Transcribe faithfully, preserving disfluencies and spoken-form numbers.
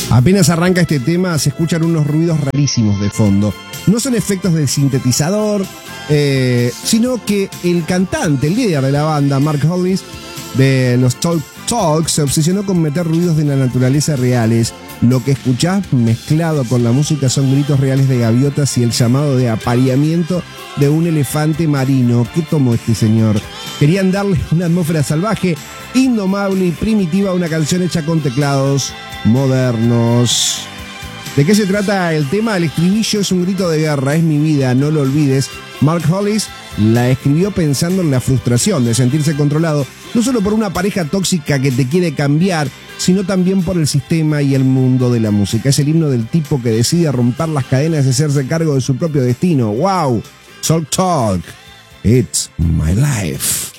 Apenas arranca este tema, se escuchan unos ruidos rarísimos de fondo. No son efectos del sintetizador, eh, sino que el cantante, el líder de la banda, Mark Hollis, de los Talk Talks, se obsesionó con meter ruidos de la naturaleza reales. Lo que escuchás mezclado con la música son gritos reales de gaviotas y el llamado de apareamiento de un elefante marino. ¿Qué tomó este señor? Querían darle una atmósfera salvaje, indomable y primitiva a una canción hecha con teclados modernos. ¿De qué se trata el tema? El estribillo es un grito de guerra, es mi vida, no lo olvides. Mark Hollis la escribió pensando en la frustración de sentirse controlado, no solo por una pareja tóxica que te quiere cambiar, sino también por el sistema y el mundo de la música. Es el himno del tipo que decide romper las cadenas y hacerse cargo de su propio destino. ¡Wow! Talk Talk. It's my life.